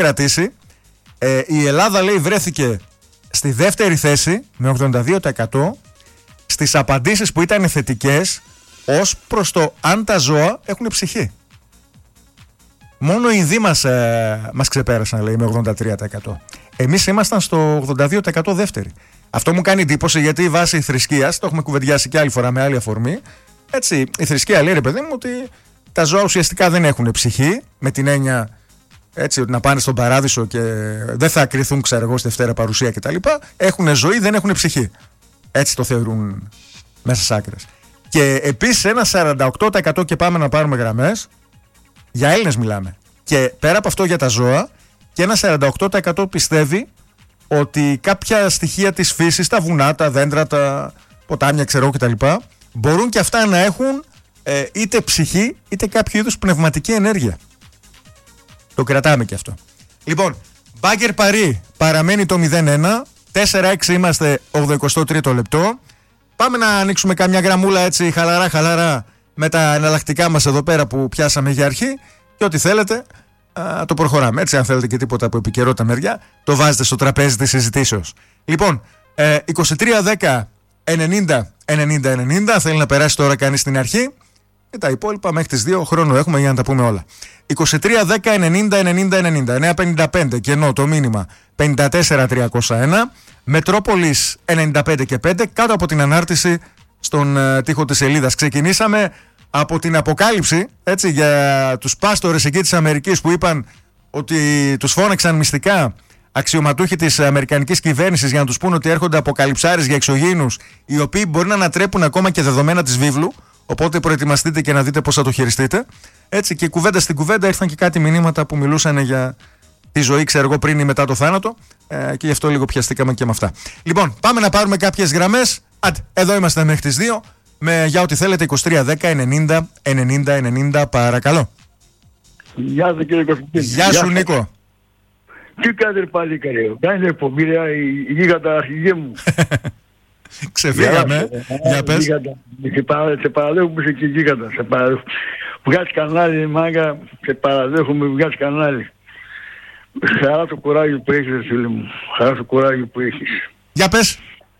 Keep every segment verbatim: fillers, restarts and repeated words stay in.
κρατήσει. Ε, η Ελλάδα, λέει, βρέθηκε στη δεύτερη θέση με ογδόντα δύο τοις εκατό στις απαντήσεις που ήταν θετικές ως προς το αν τα ζώα έχουν ψυχή. Μόνο οι Ινδοί μας, ε, μας ξεπέρασαν, λέει, με ογδόντα τρία τοις εκατό. Εμείς ήμασταν στο ογδόντα δύο τοις εκατό δεύτεροι. Αυτό μου κάνει εντύπωση, γιατί βάσει θρησκείας, το έχουμε κουβεντιάσει και άλλη φορά με άλλη αφορμή, έτσι, η θρησκεία λέει, ρε παιδί μου, ότι τα ζώα ουσιαστικά δεν έχουν ψυχή, με την έννοια, έτσι, ότι να πάνε στον παράδεισο και δεν θα κριθούν, ξέρω εγώ, στη Δευτέρα παρουσία κτλ. Έχουν ζωή, δεν έχουν ψυχή. Έτσι το θεωρούν μέσα σ' άκρες. Και επίσης ένα σαράντα οκτώ τοις εκατό, και πάμε να πάρουμε γραμμές, για Έλληνες μιλάμε. Και πέρα από αυτό για τα ζώα, και ένα σαράντα οκτώ τοις εκατό πιστεύει ότι κάποια στοιχεία της φύσης, τα βουνά, τα δέντρα, τα ποτάμια, ξέρω κτλ., μπορούν και αυτά να έχουν ε, είτε ψυχή είτε κάποιο είδους πνευματική ενέργεια. Το κρατάμε και αυτό. Λοιπόν, Μπάγκερ Παρί παραμένει το μηδέν ένα, τέσσερα έξι είμαστε ογδοηκοστό τρίτο λεπτό. Πάμε να ανοίξουμε καμιά γραμμούλα, έτσι, χαλαρά χαλαρά, με τα εναλλακτικά μας εδώ πέρα που πιάσαμε για αρχή, και ό,τι θέλετε α, το προχωράμε. Έτσι, αν θέλετε και τίποτα από επικαιρότητα μεριά, το βάζετε στο τραπέζι της συζητήσεως. Λοιπόν, ε, είκοσι τρία δέκα ενενήντα ενενήντα ενενήντα, θέλει να περάσει τώρα κανείς στην αρχή, και τα υπόλοιπα μέχρι τις δύο χρόνο έχουμε για να τα πούμε όλα. είκοσι τρία δέκα ενενήντα ενενήντα ενενήντα, εννιά πενήντα πέντε κενό το μήνυμα πενήντα τέσσερα τριακόσια ένα, Μετρόπολης ενενήντα πέντε και πέντε, κάτω από την ανάρτηση στον uh, τοίχο της σελίδας. Ξεκινήσαμε από την αποκάλυψη, έτσι, για τους πάστορες εκεί της Αμερικής που είπαν ότι τους φώναξαν μυστικά αξιωματούχοι της αμερικανικής κυβέρνησης για να τους πούν ότι έρχονται αποκαλυψάρες για εξωγήινους, οι οποίοι μπορεί να ανατρέπουν ακόμα και δεδομένα της βίβλου. Οπότε προετοιμαστείτε και να δείτε πώς θα το χειριστείτε. Έτσι, και κουβέντα στην κουβέντα ήρθαν και κάτι μηνύματα που μιλούσαν για τη ζωή, ξέρω εγώ, πριν ή μετά το θάνατο. Ε, και γι' αυτό λίγο πιαστήκαμε και με αυτά. Λοιπόν, πάμε να πάρουμε κάποιες γραμμές. Άντε, εδώ είμαστε μέχρι τις δύο. Με, για ό,τι θέλετε, είκοσι τρία δέκα ενενήντα ενενήντα ενενήντα, παρακαλώ. Γεια σας, κύριε Κωνσταντίνη. Γεια σου, Νίκο. Τι κάνετε πάλι, καλέ. Κάνετε εκπομπή, η γίγαντα αρχηγέ μου. Ξεφύγαμε. Για πες. Σε παραδέχομαι, είσαι και γίγαντα. Βγάζει κανάλι, μάγκα, σε παραδέχομαι, βγάζει κανάλι. Χαρά το κουράγιο που έχεις, φίλε μου. Χαρά το κουράγιο που έχεις. Για πες.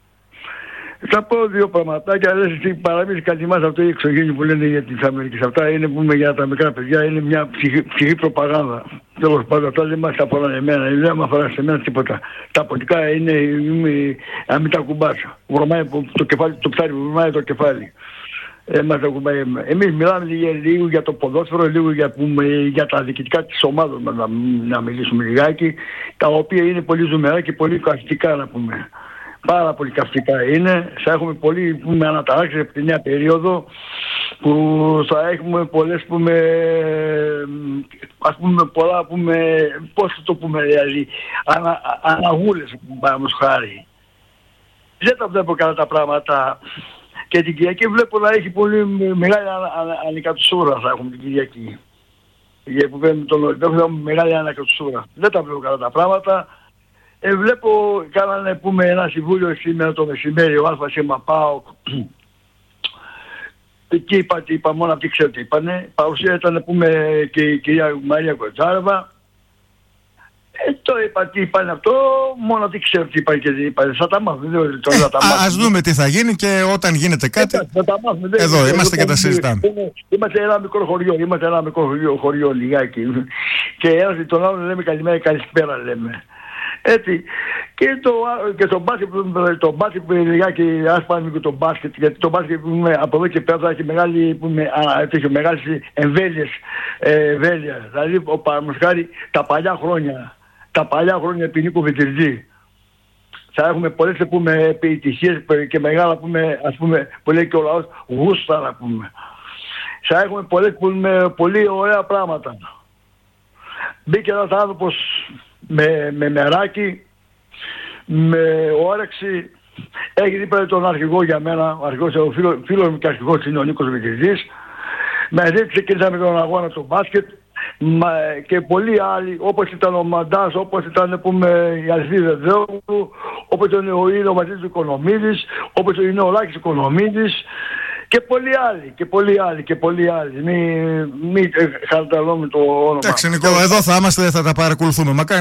Θα πω δύο πραγματάκια, λες εσύ παραμείνεις κάτι μας αυτό οι εξωγήινοι που λένε για τις Αμερικές. Αυτά είναι που είμαι για τα μικρά παιδιά, είναι μια ψυχή, ψυχή προπαγάνδα. Τέλος πάντων, αυτά δεν μας αφορά εμένα, δεν μας αφορά σε μένα τίποτα. Τα πολιτικά είναι, είμαι, αν μην τα κουμπάς. Βρωμάει το κεφάλι, το ψάρι που βρωμάει το κεφάλι. Ε, μας ακουμπάει. Εμείς μιλάμε λίγο για το ποδόσφαιρο, λίγο για, πούμε, για τα διοικητικά της ομάδας μας, να, να μιλήσουμε λιγάκι, τα οποία είναι πολύ ζουμερά και πολύ καυστικά, να πούμε. Πάρα πολύ καυστικά είναι. Θα έχουμε πολύ, πούμε, αναταράξει από τη νέα περίοδο, που θα έχουμε πολλές, πούμε, ας πούμε, πολλά, πούμε, πώς θα το πούμε, δηλαδή, ανα, αναγούλες, παραδείγματος χάρη. Δεν τα βλέπω καλά τα πράγματα. Και την Κυριακή βλέπω να έχει πολύ μεγάλη ανικατοσούρα, θα έχουμε την Κυριακή. Για που παίρνουμε τον Ολυμπιακό θα έχουμε μεγάλη ανικατοσούρα. Δεν τα βλέπω καλά τα πράγματα. Ε, βλέπω, κάνανε, πούμε, ένα συμβούλιο σήμερα το μεσημέρι, ο Αλφα Σίγμα ΠΑΟΚ. Εκεί είπα, είπα, μόνο αυτοί ξέρω τι είπανε. Παρουσία ήταν, πούμε, και η κυρία Μαρία Κοτσάρεβα. Ε, το είπα τι είπανε αυτό, μόνο τι ξέρω τι είπανε και τι είπανε. Θα τα μάθουμε, δεν το θα τα μάθουμε. Ας δούμε τι θα γίνει και όταν γίνεται κάτι, θα τα μάθουμε, εδώ δεν, είμαστε και τα συζητάμε. Είμαστε ένα μικρό χωριό, είμαστε ένα μικρό χωριό, χωριό λιγάκι. Και ένας τον άλλον λέμε καλημέρα, καλησπέρα λέμε. Έτσι. Και το, και το μπάσκετ, το μπάσκετ που λιγάκι, ας πάμε και το μπάσκετ, γιατί το μπάσκετ που είμαι από εδώ και πέρα θα έχει μεγάλη, μεγάλες εμβέλειες, εμβέλεια. Δηλαδή, παραδείγματος χάρη, τα παλιά χρόνια, τα παλιά χρόνια επί Νίκο Βιτριζή, θα έχουμε πολλές, πούμε, επιτυχίες και μεγάλα, πούμε, ας πούμε, που λέει και ο λαός, γούστα, να πούμε. Θα έχουμε πολλές, πούμε, πολύ ωραία πράγματα. Μπήκε ένας άνθρωπος με, με μεράκι, με όρεξη, έχει δίπλα τον αρχηγό για μένα, ο αρχηγός, ο φίλος φίλο μου και αρχηγός είναι ο Νίκος Βιτριζής. Μαζί ξεκίνησαμε τον αγώνα του μπάσκετ και πολλοί άλλοι, όπως ήταν ο Μαντάς, όπως ήταν, πούμε, η Αλφή Δεδέου, όπως ήταν ο Ήλιο Βασίλης Οικονομίδης, όπως είναι ο Λάκης Οικονομίδης. Και πολλοί άλλοι, και πολλοί άλλοι, και πολλοί άλλοι. Μην μη χαρταλώνουμε το όνομα. Εντάξει, Νικό, εδώ θα είμαστε, θα τα παρακολουθούμε. Μακάρι